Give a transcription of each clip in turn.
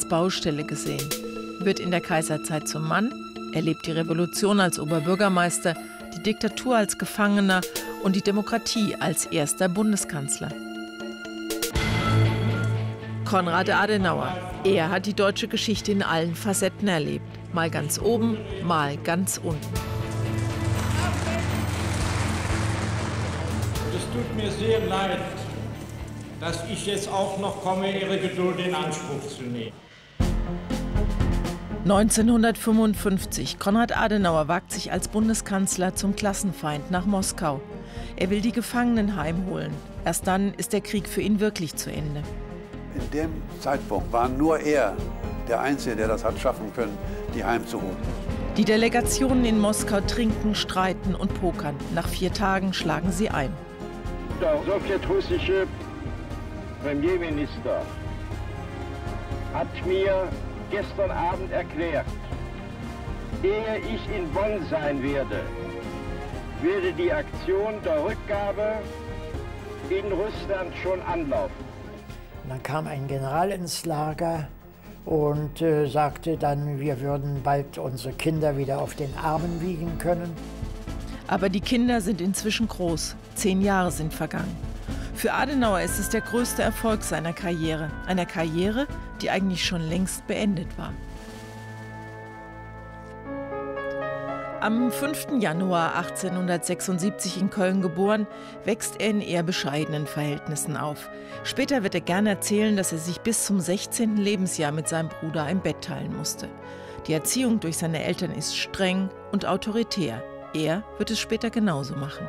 als Baustelle gesehen, wird in der Kaiserzeit zum Mann, erlebt die Revolution als Oberbürgermeister, die Diktatur als Gefangener und die Demokratie als erster Bundeskanzler. Konrad Adenauer. Er hat die deutsche Geschichte in allen Facetten erlebt. Mal ganz oben, mal ganz unten. Es tut mir sehr leid, dass ich jetzt auch noch komme, Ihre Geduld in Anspruch zu nehmen. 1955. Konrad Adenauer wagt sich als Bundeskanzler zum Klassenfeind nach Moskau. Er will die Gefangenen heimholen. Erst dann ist der Krieg für ihn wirklich zu Ende. In dem Zeitpunkt war nur er der Einzige, der das hat schaffen können, die heimzuholen. Die Delegationen in Moskau trinken, streiten und pokern. Nach 4 Tagen schlagen sie ein. Der sowjetrussische Premierminister hat mir gestern Abend erklärt, ehe ich in Bonn sein werde, würde die Aktion der Rückgabe in Russland schon anlaufen. Dann kam ein General ins Lager und sagte dann, wir würden bald unsere Kinder wieder auf den Armen wiegen können. Aber die Kinder sind inzwischen groß. 10 Jahre sind vergangen. Für Adenauer ist es der größte Erfolg seiner Karriere. Einer Karriere, die eigentlich schon längst beendet war. Am 5. Januar 1876 in Köln geboren, wächst er in eher bescheidenen Verhältnissen auf. Später wird er gern erzählen, dass er sich bis zum 16. Lebensjahr mit seinem Bruder ein Bett teilen musste. Die Erziehung durch seine Eltern ist streng und autoritär. Er wird es später genauso machen.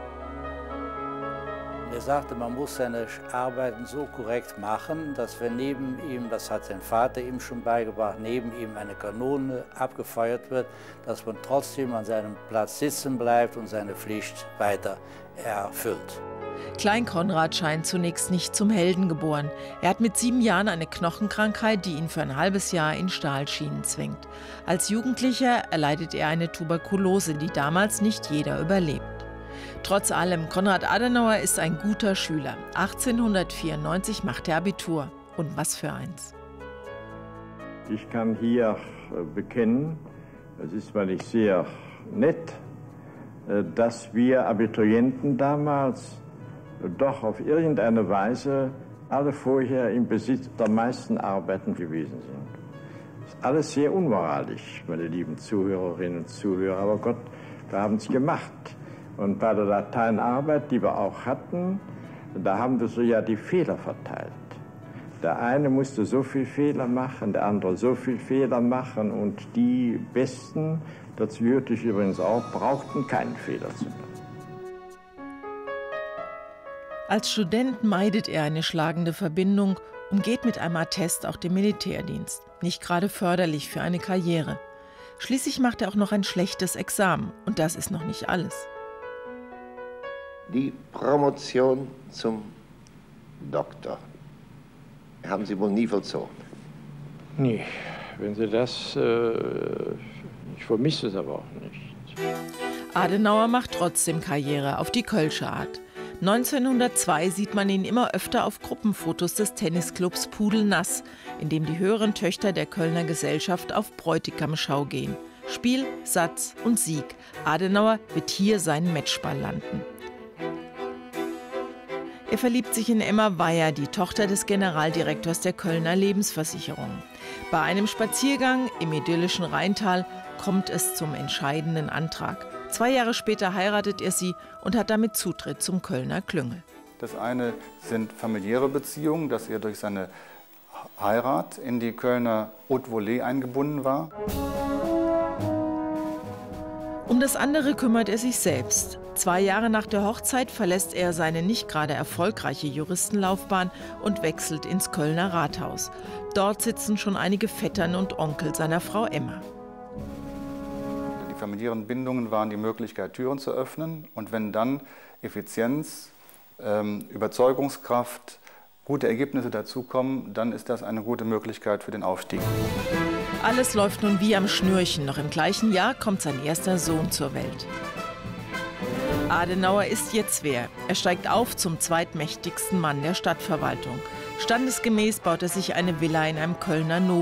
Er sagte, man muss seine Arbeiten so korrekt machen, dass wenn neben ihm, das hat sein Vater ihm schon beigebracht, neben ihm eine Kanone abgefeuert wird, dass man trotzdem an seinem Platz sitzen bleibt und seine Pflicht weiter erfüllt. Klein Konrad scheint zunächst nicht zum Helden geboren. Er hat mit 7 Jahren eine Knochenkrankheit, die ihn für ein halbes Jahr in Stahlschienen zwingt. Als Jugendlicher erleidet er eine Tuberkulose, die damals nicht jeder überlebt. Trotz allem, Konrad Adenauer ist ein guter Schüler. 1894 macht er Abitur. Und was für eins. Ich kann hier bekennen, es ist mal nicht sehr nett, dass wir Abiturienten damals doch auf irgendeine Weise alle vorher im Besitz der meisten Arbeiten gewesen sind. Das ist alles sehr unmoralisch, meine lieben Zuhörerinnen und Zuhörer, aber Gott, wir haben es gemacht. Und bei der Lateinarbeit, die wir auch hatten, da haben wir so ja die Fehler verteilt. Der eine musste so viel Fehler machen, der andere so viel Fehler machen und die Besten, dazu gehörte ich übrigens auch, brauchten keinen Fehler zu machen. Als Student meidet er eine schlagende Verbindung und geht mit einem Attest auch den Militärdienst. Nicht gerade förderlich für eine Karriere. Schließlich macht er auch noch ein schlechtes Examen und das ist noch nicht alles. Die Promotion zum Doktor haben Sie wohl nie vollzogen? Nee, wenn Sie das... ich vermisse es aber auch nicht. Adenauer macht trotzdem Karriere auf die Kölsche Art. 1902 sieht man ihn immer öfter auf Gruppenfotos des Tennisclubs Pudelnass, in dem die höheren Töchter der Kölner Gesellschaft auf Bräutigamschau gehen. Spiel, Satz und Sieg. Adenauer wird hier seinen Matchball landen. Er verliebt sich in Emma Weyer, die Tochter des Generaldirektors der Kölner Lebensversicherung. Bei einem Spaziergang im idyllischen Rheintal kommt es zum entscheidenden Antrag. 2 Jahre später heiratet er sie und hat damit Zutritt zum Kölner Klüngel. Das eine sind familiäre Beziehungen, dass er durch seine Heirat in die Kölner Haute Volée eingebunden war. Um das andere kümmert er sich selbst. 2 Jahre nach der Hochzeit verlässt er seine nicht gerade erfolgreiche Juristenlaufbahn und wechselt ins Kölner Rathaus. Dort sitzen schon einige Vettern und Onkel seiner Frau Emma. Die familiären Bindungen waren die Möglichkeit, Türen zu öffnen. Und wenn dann Effizienz, Überzeugungskraft, gute Ergebnisse dazukommen, dann ist das eine gute Möglichkeit für den Aufstieg. Alles läuft nun wie am Schnürchen. Noch im gleichen Jahr kommt sein erster Sohn zur Welt. Adenauer ist jetzt wer? Er steigt auf zum zweitmächtigsten Mann der Stadtverwaltung. Standesgemäß baut er sich eine Villa in einem Kölner